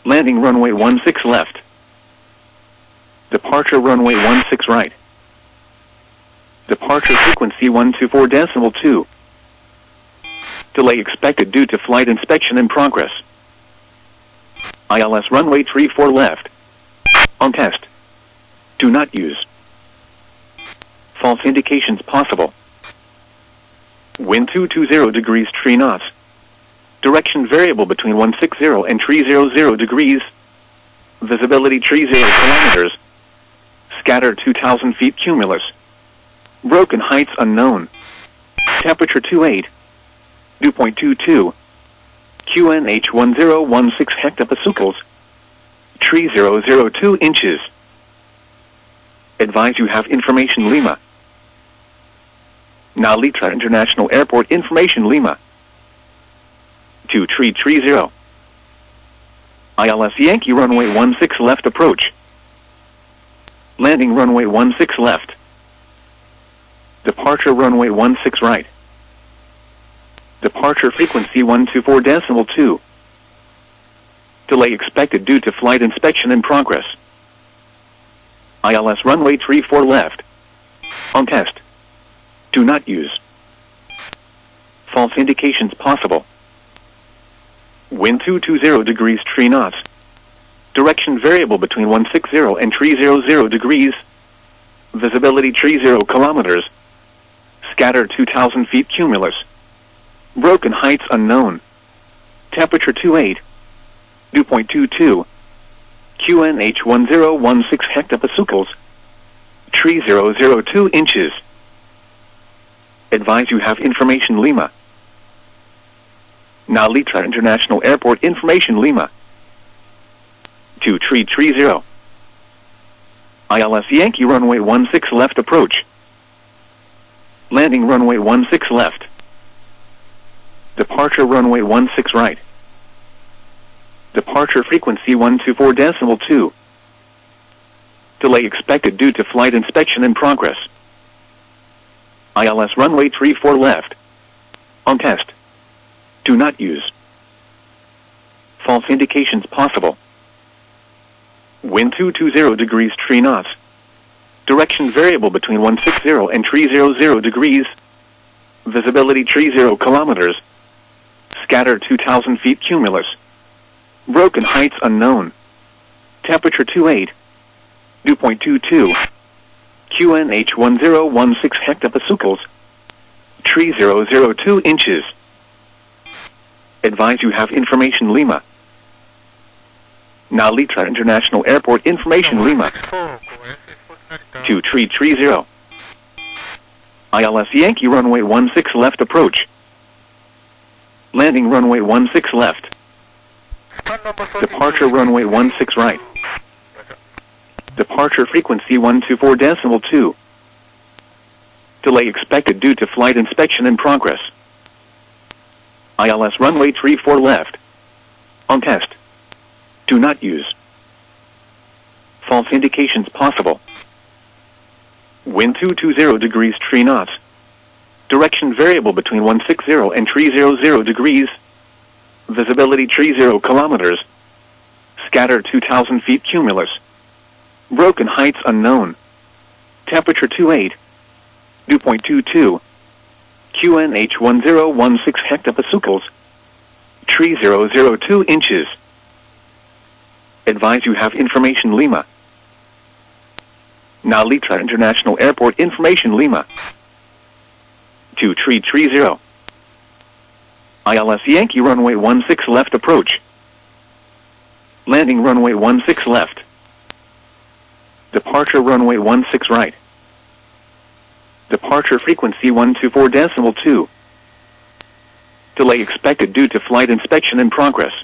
Landing runway 16 left. Departure runway 16 right. Departure frequency 124.2. Delay expected due to flight inspection in progress. ILS runway 34 left. On test. Do not use. False indications possible. Wind 220 degrees 3 knots. Direction variable between 160 and 300 degrees. Visibility 30 kilometers. Scatter 2,000 feet cumulus. Broken heights unknown. Temperature 28. Dew point 22. QNH 1016 hectopascals. 3002 inches. Advise you have information Lima. Now Litra International Airport information Lima. 2330. ILS Yankee runway 16 left approach. Landing runway 16 left. Departure runway 16 right. Departure frequency 124.2. Delay expected due to flight inspection in progress. ILS runway 34 left. On test. Do not use. False indications possible. Wind 220 degrees 3 knots. Direction variable between 160 and 300 degrees. Visibility 30 kilometers. Scatter 2,000 feet cumulus. Broken heights unknown. Temperature 28. Dew point 22. QNH 1016 hectopascals. 3002 inches. Advise you have information Lima. Now Litra International Airport information Lima. 2330. ILS Yankee runway 16 left approach. Landing runway 16 left. Departure runway 16 right. Departure frequency 124.2. Delay expected due to flight inspection in progress. ILS runway 34 left. On test. Do not use. False indications possible. Wind 220 degrees 3 knots. Direction variable between 160 and 300 degrees. Visibility 30 kilometers. Scatter 2,000 feet cumulus. Broken heights unknown. Temperature 28. Dew point 22. QNH 1016 hectopascals. 3002 inches. Advise you have information Lima. Now Litra International Airport information Lima. 2330. ILS Yankee runway 16 left approach. Landing runway 16 left. Departure runway 16 right. Departure frequency 124.2. Delay expected due to flight inspection in progress. ILS runway 34 left. On test. Do not use. False indications possible. Wind 220 degrees 3 knots. Direction variable between 160 and 300 degrees. Visibility 30 kilometers. Scatter 2,000 feet cumulus. Broken heights unknown. Temperature 28. Dew point 22. QNH 1016 hectopascals. 3002 inches. Advise you have information Lima. Now Litra International Airport information Lima. 2330. ILS Yankee runway 16 left approach. Landing runway 16 left. Departure runway 16 right. Departure frequency 124.2. Delay expected due to flight inspection in progress.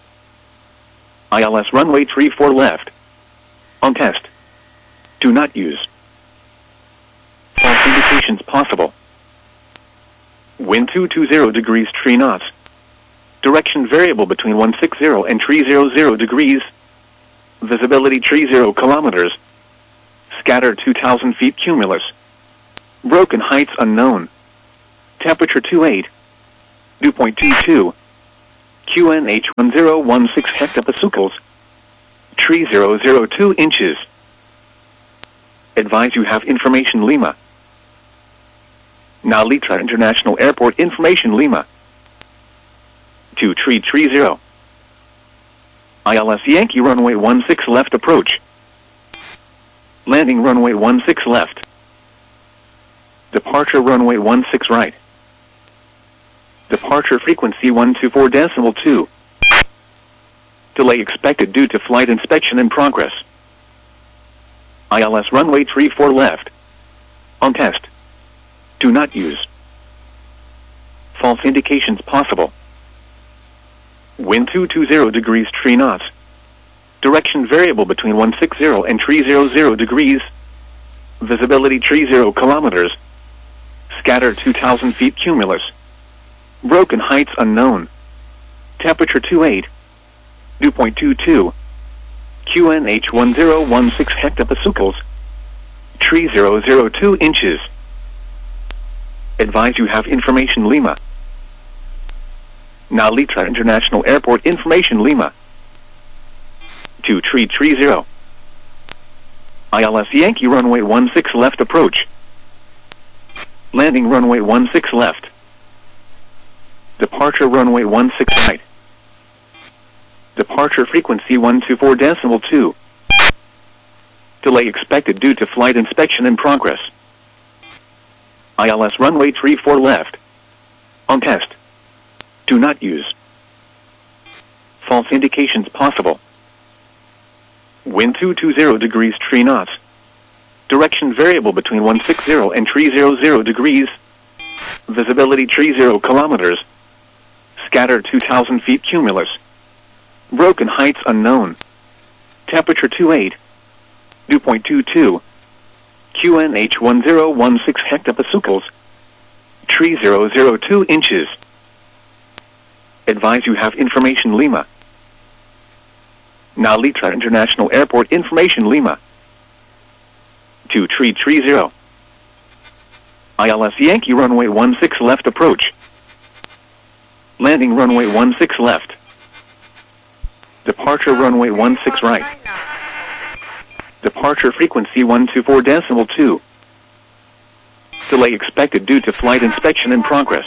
ILS runway 34 left. On test. Do not use. False indications possible. Wind 220 degrees 3 knots. Direction variable between 160 and 300 degrees. Visibility 30 kilometers. Scatter 2,000 feet cumulus. Broken heights unknown. Temperature 28. Dew point 22. QNH 1016 hectopascals. Tree 002 inches. Advise you have information Lima. Now Litra International Airport information Lima. To Tree 30. ILS Yankee runway 16 left approach. Landing runway 16 left. Departure runway 16 right. Departure frequency 124.2. Delay expected due to flight inspection in progress. ILS runway 34 left. On test. Do not use. False indications possible. Wind 220 degrees 3 knots. Direction variable between 160 and 300 degrees. Visibility 30 kilometers. Scatter 2,000 feet cumulus. Broken heights unknown. Temperature 28. Dew point 22. QNH 1016 hectopascals. Tree 002 inches. Advise you have information Lima. Now Litra International Airport information Lima. To Tree 30. ILS Yankee runway 16 left approach. Landing runway 16 left. Departure runway 16 right. Departure frequency 124.2. Delay expected due to flight inspection in progress. ILS runway 34 left. On test. Do not use. False indications possible. Wind 220 degrees 3 knots. Direction variable between 160 and 300 degrees. Visibility 30 kilometers. Scatter 2,000 feet cumulus. Broken heights unknown. Temperature 28. Dew point 22. QNH 1016 hectopascals. Tree 002 inches. Advise you have information Lima. Now Litra International Airport information Lima. To Tree 30. ILS Yankee runway 16 left approach. Landing runway 16 left. Departure runway 16 right. Departure frequency 124.2. Delay expected due to flight inspection in progress.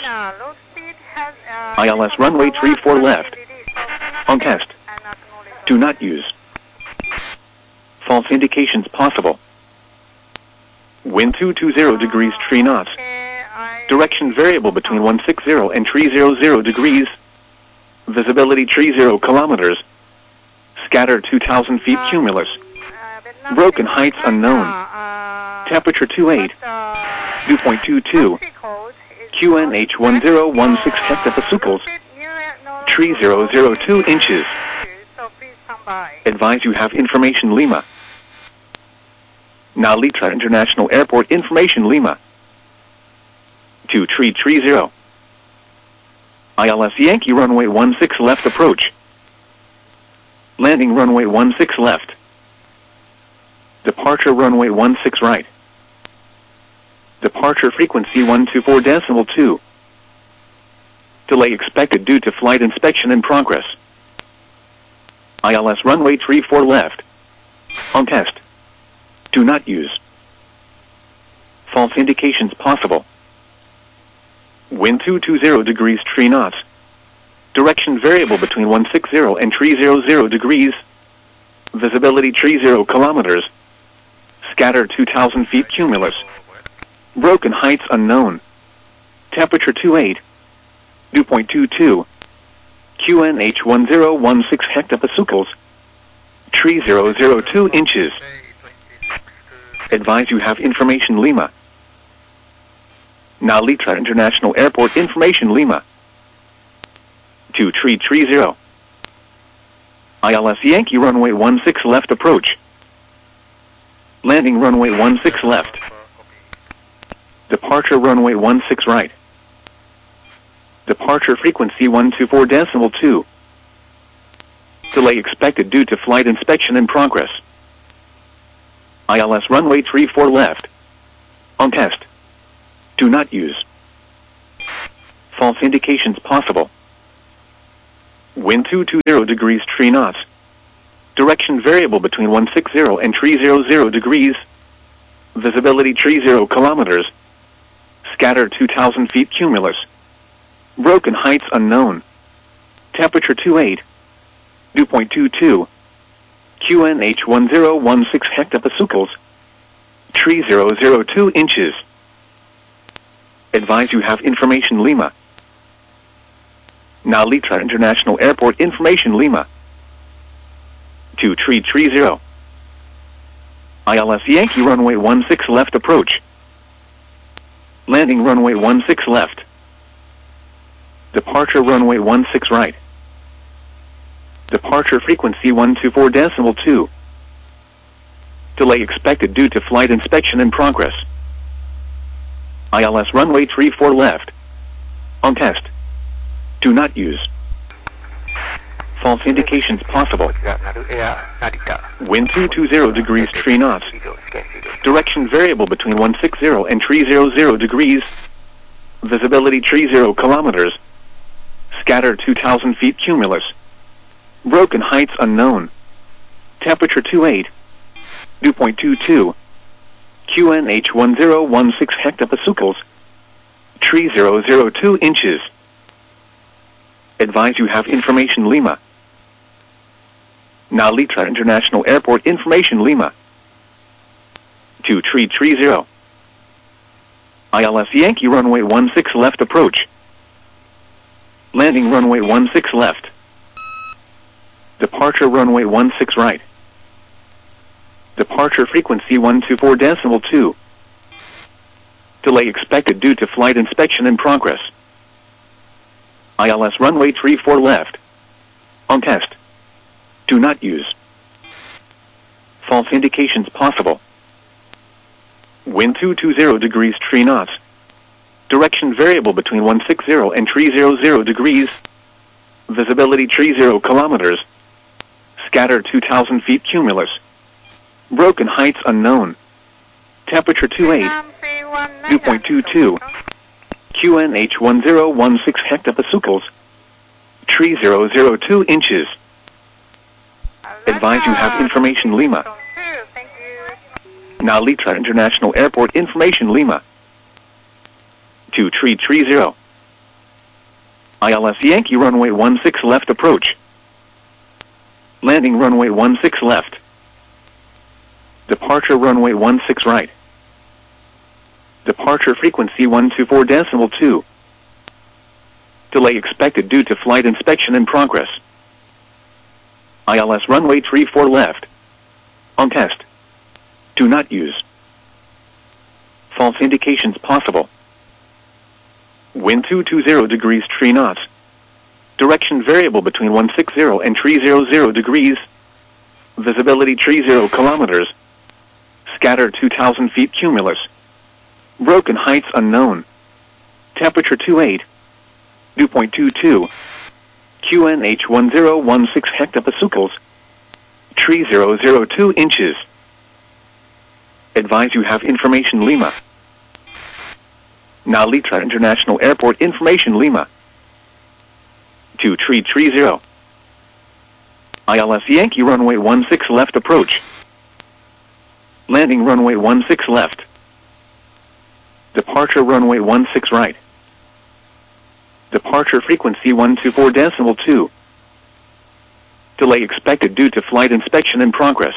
ILS runway 34 left. On test. Do not use. False indications possible. Wind 220 degrees 3 knots. Direction variable between 160 and 300 degrees. Visibility 30 kilometers. Scatter 2,000 feet cumulus. Broken heights unknown. Temperature 28. Dew point 22. QNH 1016 hectopascals. Tree 002 inches. Advise you have information Lima. Now Litra International Airport information Lima. To Tree 30. ILS Yankee runway 16 left approach. Landing runway 16 left. Departure runway 16 right. Departure frequency 124.2. Delay expected due to flight inspection in progress. ILS runway 34 left. On test. Do not use. False indications possible. Wind 220 degrees 3 knots. Direction variable between 160 and 300 degrees. Visibility 30 kilometers. Scatter 2,000 feet cumulus. Broken heights unknown. Temperature 28. Dew point 22. QNH 1016 hectopascals. Tree 002 inches. Advise you have information Lima. Now Litra International Airport information Lima. To Tree 30. ILS Yankee runway 16 left approach. Landing runway 16 left. Departure runway 16 right. Departure frequency 124.2. Delay expected due to flight inspection in progress. ILS runway 34 left. On test. Do not use. False indications possible. Wind 220 degrees 3 knots. Direction variable between 160 and 300 degrees. Visibility 30 kilometers. Scatter 2,000 feet cumulus. Broken heights unknown. Temperature 28. Dew point 22. QNH 1016 hectopascals. 3002 inches. Advise you have information Lima. Now Litra International Airport information Lima. 2330. ILS Yankee runway 16 left approach. Landing runway 16 left. Departure runway 16 right. Departure frequency 124.2. Delay expected due to flight inspection in progress. ILS runway 34 left. On test. Do not use. False indications possible. Wind 220 degrees 3 knots. Direction variable between 160 and 300 degrees. Visibility 30 kilometers. Scatter 2,000 feet cumulus. Broken heights unknown. Temperature 28. Dew point 22. QNH 1016 hectopascals. 3002 inches. Advise you have information Lima. Now Litra International Airport information Lima. 2330. ILS Yankee runway 16 left approach. Landing runway 16 left. Departure runway 16 right. Departure frequency 124.2. Delay expected due to flight inspection in progress. ILS runway 34 left. On test. Do not use. False indications possible. Wind 220 degrees 3 knots. Direction variable between 160 and 300 degrees. Visibility 30 kilometers. Scatter 2,000 feet cumulus. Broken heights unknown. Temperature 28. Dew point 22. QNH 1016 hectopascals. 3002 inches. Advise you have information Lima. Now Litra International Airport information Lima. 2330. ILS Yankee runway 16 left approach. Landing runway 16 left. Departure runway 16 right. Departure frequency 124.2. Delay expected due to flight inspection in progress. ILS runway 34 left. On test. Do not use. False indications possible. Wind 220 degrees 3 knots. Direction variable between 160 and 300 degrees. Visibility 30 kilometers. Scatter 2,000 feet cumulus. Broken heights unknown. Temperature 28. Dew point 22. QNH 1016 hectopascals. 3002 inches. Advise you have information Lima. Now Litra International Airport information Lima. 2330. ILS Yankee runway 16 left approach. Landing runway 16 left. Departure runway 16 right. Departure frequency 124.2. Delay expected due to flight inspection in progress.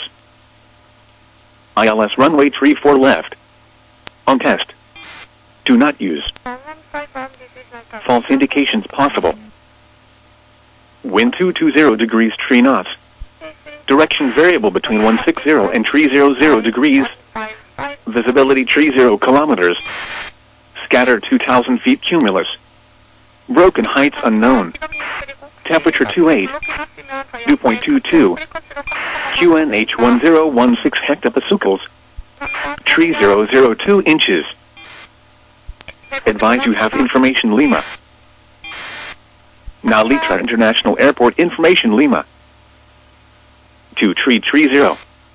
ILS runway 34 left. On test. Do not use. False indications possible. Wind 220 degrees 3 knots. Direction variable between 160 and 300 degrees. Visibility 30 kilometers. Scatter 2,000 feet cumulus. Broken heights unknown. Temperature 28. Dew point 22. QNH 1016 hectopascals. 3002 inches. Advise you have information Lima. Now Litra International Airport information Lima. 2330.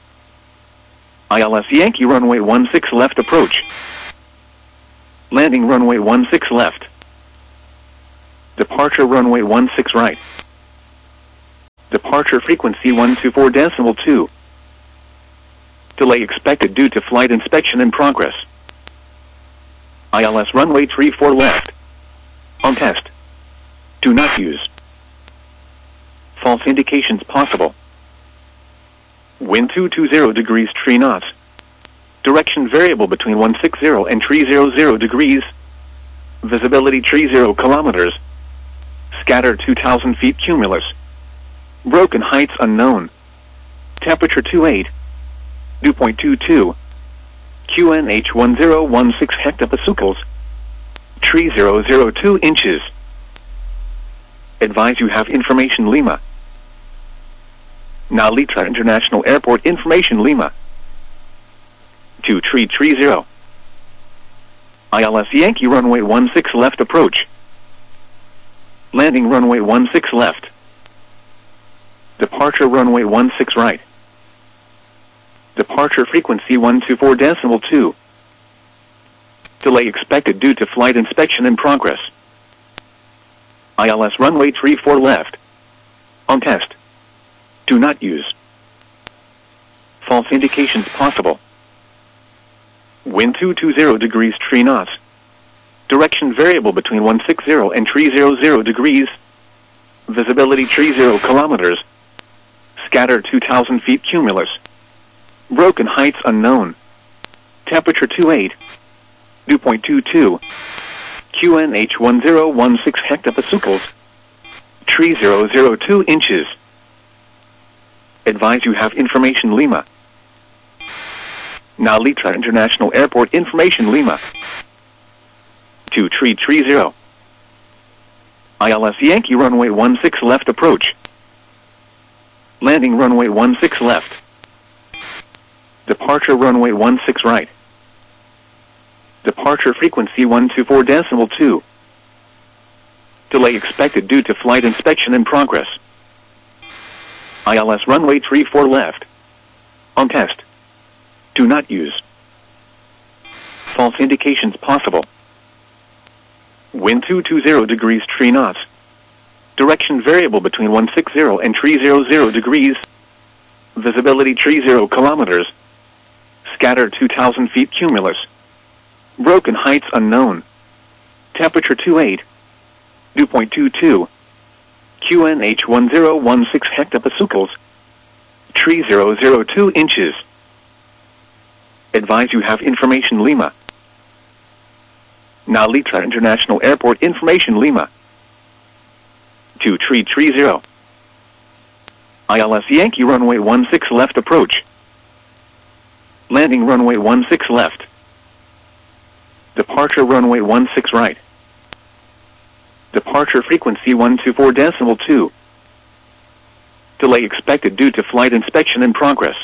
ILS Yankee runway 16 left approach. Landing runway 16 left. Departure runway 16 right. Departure frequency 124.2. Delay expected due to flight inspection in progress. ILS runway 34 left. On test. Do not use. False indications possible. Wind 220 degrees 3 knots. Direction variable between 160 and 300 degrees. Visibility 30 kilometers. Scattered 2,000 feet cumulus. Broken heights unknown. Temperature 28. Dew point 22. QNH 1016 hectopascals. 3002 inches. Advise you have information Lima. Nalitra International Airport information Lima. 2330. ILS Yankee runway 16 left approach. Landing runway 16 left. Departure runway 16 right. Departure frequency 124.2. Delay expected due to flight inspection in progress. ILS runway 34 left. On test. Do not use. False indications possible. Wind 220 degrees 3 knots. Direction variable between 160 and 300 degrees. Visibility 30 kilometers. Scattered 2,000 feet cumulus. Broken heights unknown. Temperature 28. Dew point 22. QNH 1016 hectopascals. 3002 inches. Advise you have information Lima. Nalitra International Airport information Lima. 2330. ILS Yankee runway 16 left approach. Landing runway 16 left. Departure runway 16 right. Departure frequency 124.2. Delay expected due to flight inspection in progress. ILS runway 34 left. On test. Do not use. False indications possible. Wind 220 degrees 3 knots. Direction variable between 160 and 300 degrees. Visibility 30 kilometers. Scattered 2,000 feet cumulus. Broken heights unknown. Temperature 28. Dew point 22. QNH 1016 hectopascals. 3002 inches. Advise you have information Lima. Nalitra International Airport information Lima. 2330. ILS Yankee runway 16 left approach. Landing runway 16 left. Departure runway 16 right. Departure frequency 124.2. Delay expected due to flight inspection in progress.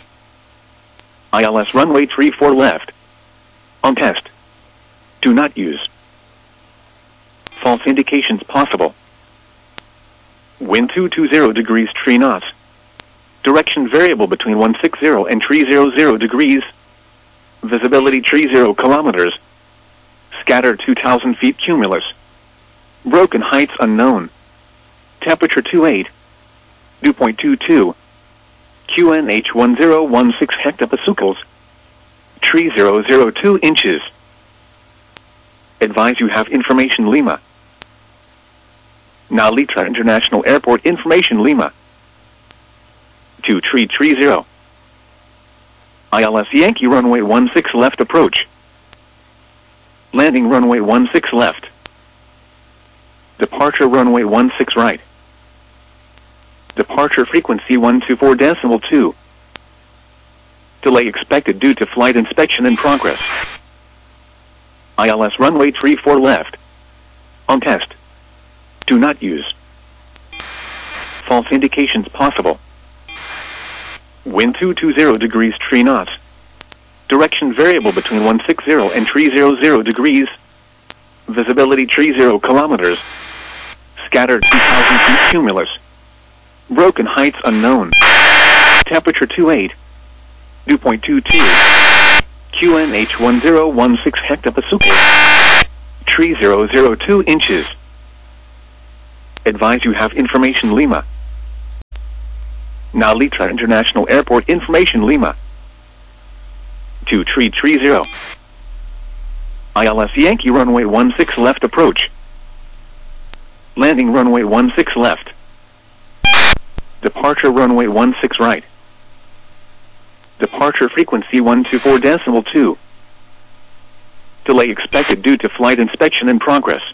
ILS runway 34 left. On test. Do not use. False indications possible. Wind 220 degrees 3 knots. Direction variable between 160 and 300 degrees. Visibility 30 kilometers. Scattered 2,000 feet cumulus. Broken heights unknown. Temperature 28. Dew point 22. QNH 1016 hectopascals. 3002 inches. Advise you have information Lima. Nalitra International Airport information Lima. 2330. ILS Yankee runway 16 left approach. Landing runway 16 left. Departure runway 16 right. Departure frequency 124.2. Delay expected due to flight inspection in progress. ILS runway 34 left. On test. Do not use. False indications possible. Wind 220 degrees 3 knots. Direction variable between 160 and 300 degrees. Visibility 30 kilometers. Scattered 2,000 feet cumulus. Broken heights unknown. Temperature 28. Dew point 22. QNH 1016 hectopascals. 3002 inches. Advise you have information Lima. Now Litra International Airport information Lima. To Tree 30. ILS Yankee runway 16 left approach. Landing runway 16 left. Departure runway 16 right. Departure frequency 124.2. Delay expected due to flight inspection in progress.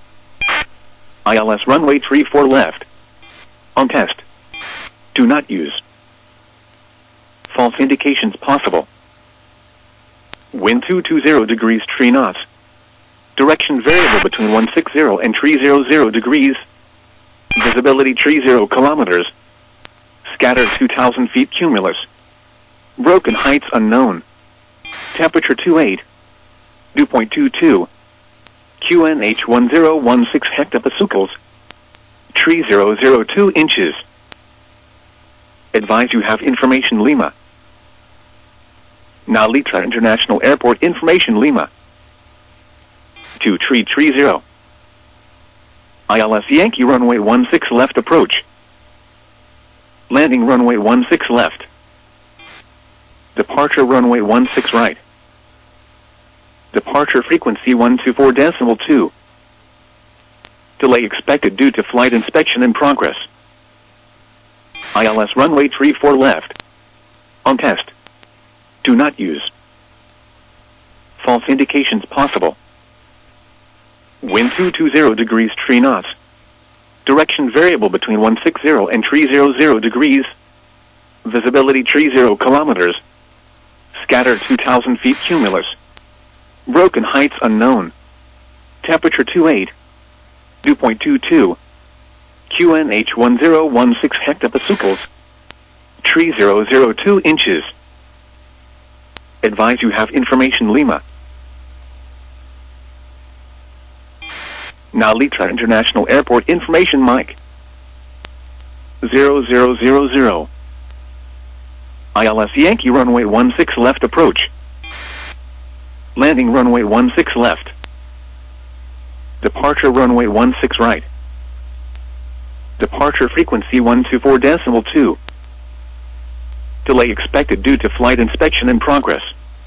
ILS runway 34 left. On test. Do not use. False indications possible. Wind 220 degrees 3 knots. Direction variable between 160 and 300 degrees. Visibility 30 kilometers. Scattered 2,000 feet cumulus. Broken heights unknown. Temperature 28. Dew point 22. QNH 1016 hectopascals. 3002 inches. Advise you have information Lima. Now Litra International Airport information Lima. To Tree 30. ILS Yankee runway 16 left approach. Landing runway 16 left. Departure runway 16 right. Departure frequency 124.2. Delay expected due to flight inspection in progress. ILS runway 34 left. On test. Do not use. False indications possible. Wind 220 degrees 3 knots. Direction variable between 160 and 300 degrees. Visibility 30 kilometers. Scattered 2,000 feet cumulus. Broken heights unknown. Temperature 28. Dew point 22. QNH 1016 hectopascals. 3002 inches. Advise you have information Lima. Now Litra International Airport information Mike. 0000. ILS Yankee runway 16 left approach. Landing runway 16 left. Departure runway 16 right. Departure frequency 124.2. Delay expected due to flight inspection in progress.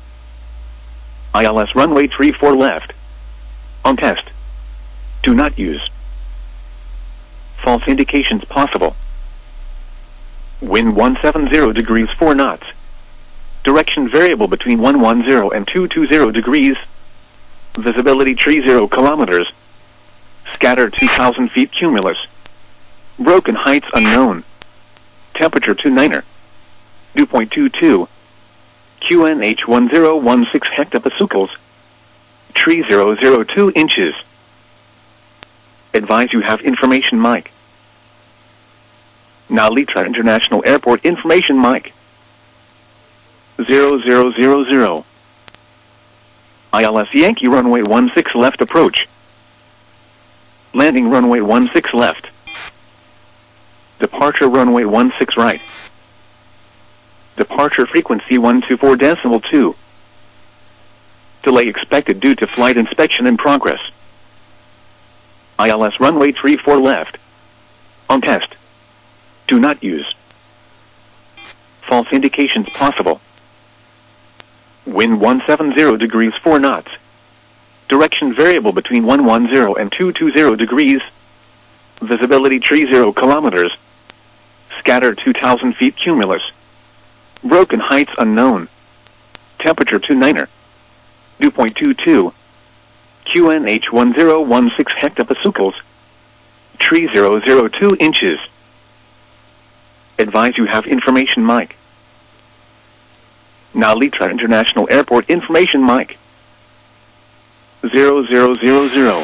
ILS runway 34 left. On test. Do not use. False indications possible. Wind 170 degrees 4 knots. Direction variable between 110 and 220 degrees. Visibility 30 kilometers. Scattered 2,000 feet cumulus. Broken heights unknown. Temperature 29er. Dew point 22. QNH 1016 hectopascals. 3002 inches. Advise you have information Mike. Now Litra International Airport information Mike. 0000. ILS Yankee runway 16 left approach. Landing runway 16 left. Departure runway 16 right. Departure frequency 124.2. Delay expected due to flight inspection in progress. ILS runway 34 left. On test. Do not use. False indications possible. Wind 170 degrees 4 knots. Direction variable between 110 and 220 degrees. Visibility 30 kilometers. Scattered 2,000 feet cumulus. Broken heights unknown. Temperature 29er. Dew point 22. QNH 1016 hectopascals. 3002 inches. Advise you have information Mike. Now Litra International Airport information Mike. 0000.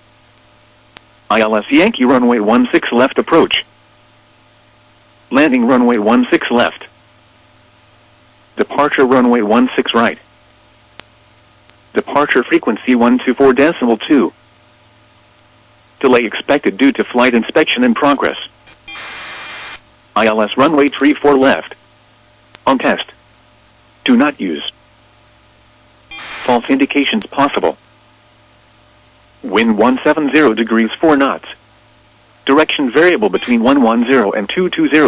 ILS Yankee runway 16 left approach. Landing runway 16 left. Departure runway 16 right. Departure frequency 124.2. Delay expected due to flight inspection in progress. ILS runway 34 left. On test. Do not use. False indications possible. Wind 170 degrees 4 knots. Direction variable between 110 and 220